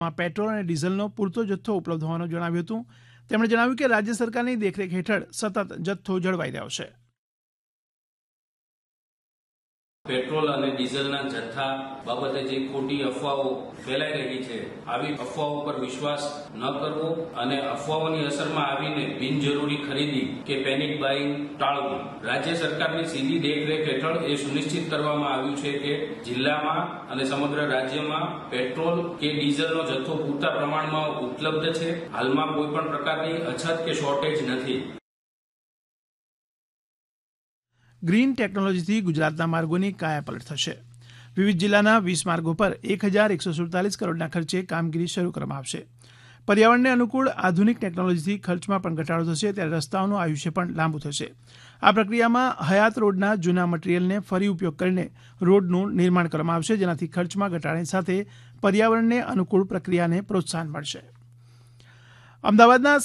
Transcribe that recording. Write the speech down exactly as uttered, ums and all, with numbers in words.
માં પેટ્રોલ અને ડીઝલનો પૂરતો જથ્થો ઉપલબ્ધ હોવાનું જણાવ્યું હતું. તેમણે જણાવ્યું કે રાજ્ય સરકારની દેખરેખ હેઠળ સતત જથ્થો જળવાઈ રહ્યો છે. પેટ્રોલ અને ડીઝલના જથ્થા બાબતે જે ખોટી અફવાઓ ફેલાઈ રહી છે, આવી અફવાઓ પર વિશ્વાસ ન કરવો અને અફવાઓની અસરમાં આવીને બિનજરૂરી ખરીદી કે પેનિક બાઇંગ ટાળવું. રાજ્ય સરકારની સીધી દેખરેખ હેઠળ એ સુનિશ્ચિત કરવામાં આવ્યું છે કે જિલ્લામાં અને સમગ્ર રાજ્યમાં પેટ્રોલ કે ડીઝલનો જથ્થો પૂરતા પ્રમાણમાં ઉપલબ્ધ છે. હાલમાં કોઈ પણ પ્રકારની અછત કે શોર્ટેજ નથી. ગ્રીન ટેકનોલોજીથી ગુજરાતના માર્ગોની કાયાપલટ થશે. વિવિધ જિલ્લાના વીસ માર્ગો પર એક હજાર એકસો સુડતાલીસ કરોડના ખર્ચે કામગીરી શરૂ કરવામાં આવશે. પર્યાવરણને અનુકૂળ આધુનિક ટેકનોલોજીથી ખર્ચમાં પણ ઘટાડો થશે, ત્યારે રસ્તાઓનું આયુષ્ય પણ લાંબુ થશે. આ પ્રક્રિયામાં હયાત રોડના જૂના મટીરીયલને ફરી ઉપયોગ કરીને રોડનું નિર્માણ કરવામાં આવશે, જેનાથી ખર્ચમાં ઘટાડાની સાથે પર્યાવરણને અનુકૂળ પ્રક્રિયાને પ્રોત્સાહન મળશે. અમદાવાદના